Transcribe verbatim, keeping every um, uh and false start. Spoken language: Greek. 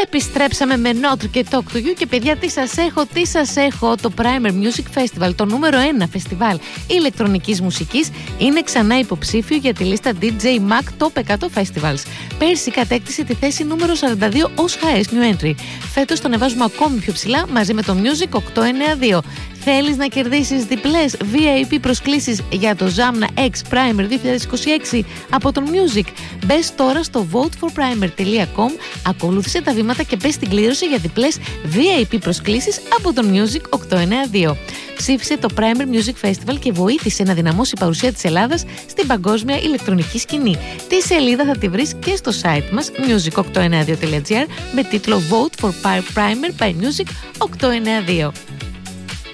Επιστρέψαμε με Notre και Talk to You και παιδιά, τι σας έχω, τι σας έχω. Το Primer Music Festival, το νούμερο ένα φεστιβάλ ηλεκτρονικής μουσικής, είναι ξανά υποψήφιο για τη λίστα ντι τζέι Mag Top εκατό Festivals. Πέρσι κατέκτησε τη θέση νούμερο σαράντα δύο ως highest new entry. Φέτος τον ανεβάζουμε ακόμη πιο ψηλά μαζί με το Music οκτακόσια ενενήντα δύο. Θέλεις να κερδίσεις διπλές βι άι πι προσκλήσεις για το Zamna X Primer δύο χιλιάδες είκοσι έξι από τον Music? Μπες τώρα στο vote for primer τελεία com, ακολούθησε τα βήματα και μπες στην κλήρωση για διπλές βι άι πι προσκλήσεις από τον Music οκτακόσια ενενήντα δύο. Ψήφισε το Primer Music Festival και βοήθησε να δυναμώσει η παρουσία της Ελλάδας στην παγκόσμια ηλεκτρονική σκηνή. Τη σελίδα θα τη βρεις και στο site μας music οκτακόσια ενενήντα δύο τελεία τζι άρ με τίτλο Vote for Primer by Music οκτακόσια ενενήντα δύο.